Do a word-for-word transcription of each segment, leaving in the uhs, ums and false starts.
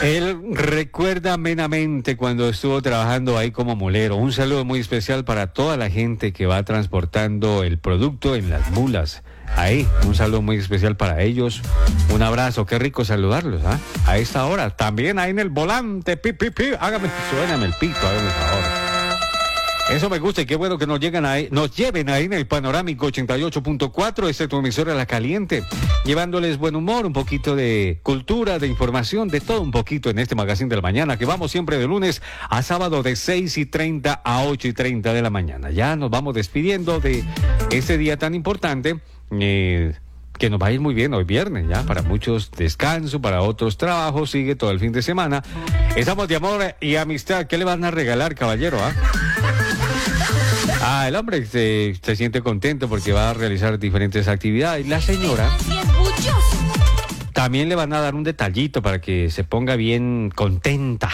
Él recuerda amenamente cuando estuvo trabajando ahí como molero. Un saludo muy especial para toda la gente que va transportando el producto en las mulas. Ahí, un saludo muy especial para ellos. Un abrazo, qué rico saludarlos, ¿ah? A esta hora. También ahí en el volante, pi, pi, pi. Hágame, suéname el pito, hágame el favor. Eso me gusta y qué bueno que nos llegan ahí, nos lleven ahí en el Panorámico ochenta y ocho punto cuatro, este es tu emisora La Caliente, llevándoles buen humor, un poquito de cultura, de información, de todo un poquito en este Magazine de la Mañana, que vamos siempre de lunes a sábado de seis y treinta a ocho y treinta de la mañana. Ya nos vamos despidiendo de este día tan importante, eh, que nos va a ir muy bien hoy viernes, ya, para muchos descanso, para otros trabajo, sigue todo el fin de semana. Estamos de amor y amistad. ¿Qué le van a regalar, caballero? ¿Ah? Ah, el hombre se, se siente contento porque va a realizar diferentes actividades. La señora también le van a dar un detallito para que se ponga bien contenta.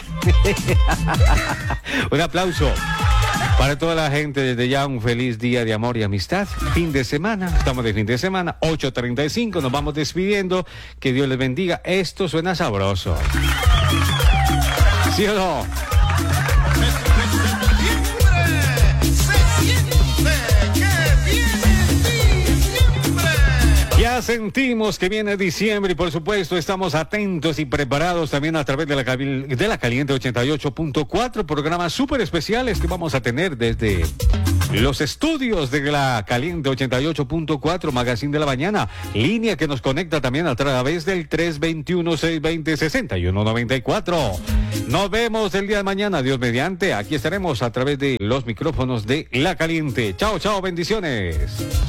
Un aplauso para toda la gente. Desde ya un feliz día de amor y amistad. Fin de semana, estamos de fin de semana, ocho treinta y cinco, nos vamos despidiendo. Que Dios les bendiga. Esto suena sabroso. ¿Sí o no? Ya sentimos que viene diciembre y por supuesto estamos atentos y preparados también a través de la, de la Caliente ochenta y ocho punto cuatro, programas súper especiales que vamos a tener desde los estudios de la Caliente ochenta y ocho punto cuatro, Magazine de la Mañana, línea que nos conecta también a través del tres dos uno, seis dos cero, seis uno nueve cuatro. Nos vemos el día de mañana, Dios mediante, aquí estaremos a través de los micrófonos de La Caliente. Chao, chao, bendiciones.